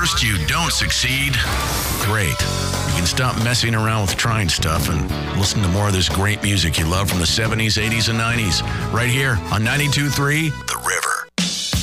first you don't succeed, great. You can stop messing around with trying stuff and listen to more of this great music you love from the 70s, 80s, and 90s right here on 92.3